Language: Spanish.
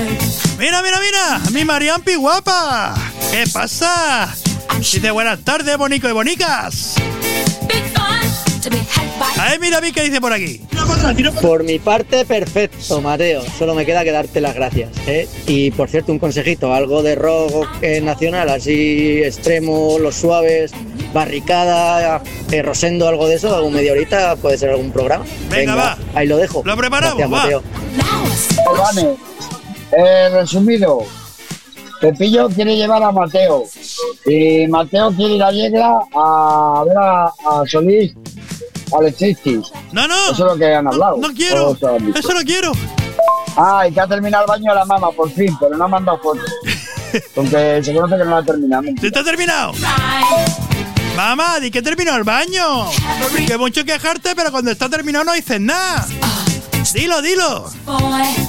Mira, mira, mira, mi Mariampi guapa. ¿Qué pasa? Dice buenas tardes, bonico y bonicas. A ver, mira, qué dice por aquí. Por mi parte, perfecto, Mateo. Solo me queda que darte las gracias, ¿eh? Y por cierto, un consejito, algo de rock nacional, así extremo, los suaves, barricada, Rosendo, algo de eso, algún media horita, puede ser algún programa. Venga, va. Ahí lo dejo. Lo preparamos, gracias, va. Mateo. Vale, resumido, Pepillo quiere llevar a Mateo y Mateo quiere ir a Yegla a ver a Solís, a Lechistis. No, no. Eso es lo que han hablado. No quiero. Eso no quiero. Ah, y que ha terminado el baño de la mamá, por fin, pero no ha mandado fotos. Aunque se conoce que no lo ha terminado. ¿Sí está terminado? Mamá, di que terminó el baño. Que mucho quejarte, pero cuando está terminado no dices nada. Dilo, dilo.